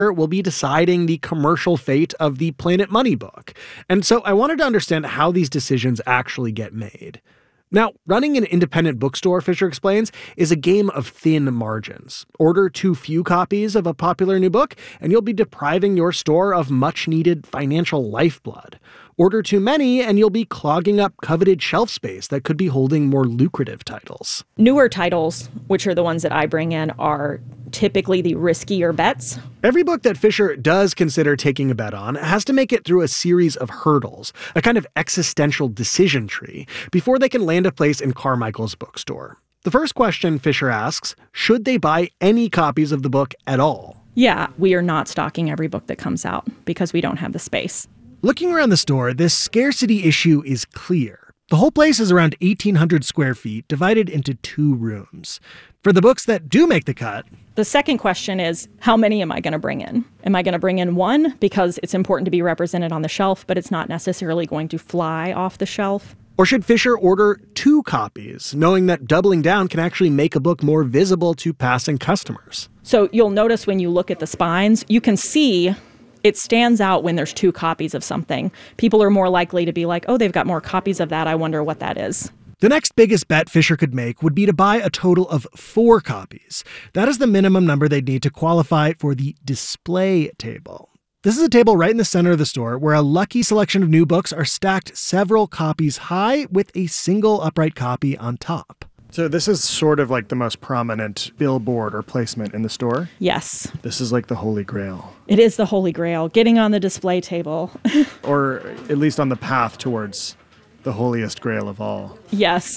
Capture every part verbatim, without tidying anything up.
will be deciding the commercial fate of the Planet Money book. And so I wanted to understand how these decisions actually get made. Now, running an independent bookstore, Fisher explains, is a game of thin margins. Order too few copies of a popular new book, and you'll be depriving your store of much-needed financial lifeblood. Order too many, and you'll be clogging up coveted shelf space that could be holding more lucrative titles. Newer titles, which are the ones that I bring in, are typically the riskier bets. Every book that Fisher does consider taking a bet on has to make it through a series of hurdles, a kind of existential decision tree, before they can land a place in Carmichael's bookstore. The first question Fisher asks, should they buy any copies of the book at all? Yeah, we are not stocking every book that comes out because we don't have the space. Looking around the store, this scarcity issue is clear. The whole place is around eighteen hundred square feet, divided into two rooms. For the books that do make the cut, the second question is, how many am I going to bring in? Am I going to bring in one because it's important to be represented on the shelf, but it's not necessarily going to fly off the shelf? Or should Fisher order two copies, knowing that doubling down can actually make a book more visible to passing customers? So you'll notice when you look at the spines, you can see it stands out when there's two copies of something. People are more likely to be like, oh, they've got more copies of that. I wonder what that is. The next biggest bet Fisher could make would be to buy a total of four copies. That is the minimum number they'd need to qualify for the display table. This is a table right in the center of the store where a lucky selection of new books are stacked several copies high with a single upright copy on top. So this is sort of like the most prominent billboard or placement in the store? Yes. This is like the Holy Grail. It is the Holy Grail, getting on the display table. Or at least on the path towards the holiest grail of all. Yes,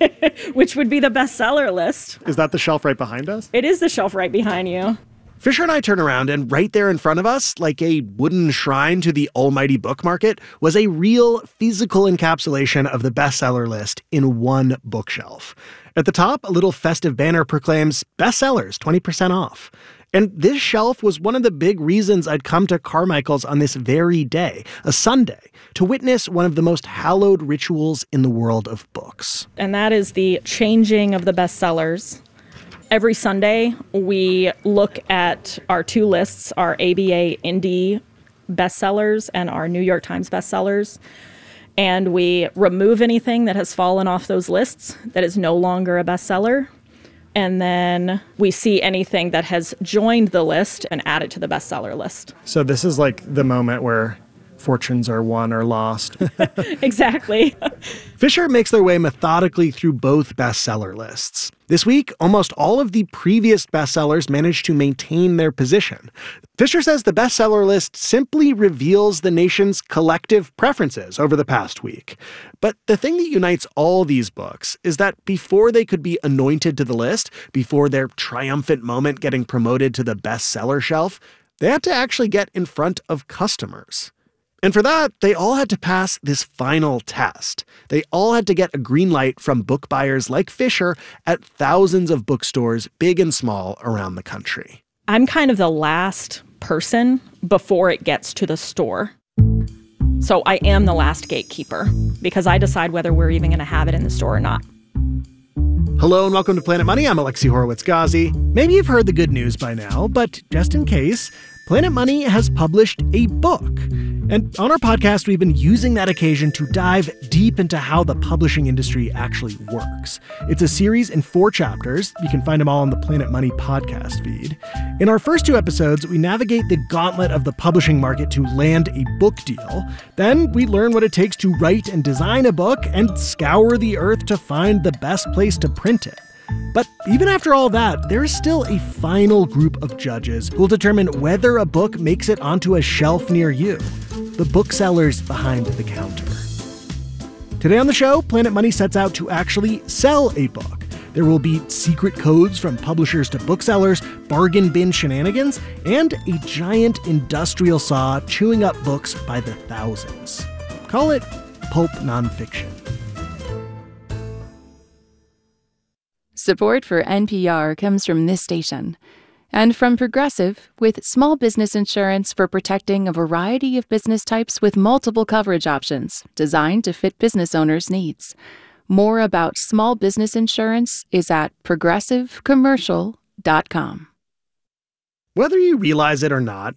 which would be the bestseller list. Is that the shelf right behind us? It is the shelf right behind you. Fisher and I turn around, and right there in front of us, like a wooden shrine to the almighty book market, was a real physical encapsulation of the bestseller list in one bookshelf. At the top, a little festive banner proclaims, bestsellers, twenty percent off. And this shelf was one of the big reasons I'd come to Carmichael's on this very day, a Sunday, to witness one of the most hallowed rituals in the world of books. And that is the changing of the bestsellers. Every Sunday, we look at our two lists, our A B A Indie bestsellers and our New York Times bestsellers, and we remove anything that has fallen off those lists that is no longer a bestseller. And then we see anything that has joined the list and add it to the bestseller list. So this is like the moment where fortunes are won or lost. Exactly. Fisher makes their way methodically through both bestseller lists. This week, almost all of the previous bestsellers managed to maintain their position. Fisher says the bestseller list simply reveals the nation's collective preferences over the past week. But the thing that unites all these books is that before they could be anointed to the list, before their triumphant moment getting promoted to the bestseller shelf, they had to actually get in front of customers. And for that, they all had to pass this final test. They all had to get a green light from book buyers like Fisher at thousands of bookstores, big and small, around the country. I'm kind of the last person before it gets to the store. So I am the last gatekeeper because I decide whether we're even going to have it in the store or not. Hello and welcome to Planet Money. I'm Alexi Horowitz-Ghazi. Maybe you've heard the good news by now, but just in case, Planet Money has published a book. And on our podcast, we've been using that occasion to dive deep into how the publishing industry actually works. It's a series in four chapters. You can find them all on the Planet Money podcast feed. In our first two episodes, we navigate the gauntlet of the publishing market to land a book deal. Then we learn what it takes to write and design a book and scour the earth to find the best place to print it. But even after all that, there is still a final group of judges who will determine whether a book makes it onto a shelf near you. The booksellers behind the counter. Today on the show, Planet Money sets out to actually sell a book. There will be secret codes from publishers to booksellers, bargain bin shenanigans, and a giant industrial saw chewing up books by the thousands. Call it pulp nonfiction. Support for N P R comes from this station and from Progressive, with small business insurance for protecting a variety of business types with multiple coverage options designed to fit business owners' needs. More about small business insurance is at progressive commercial dot com. Whether you realize it or not,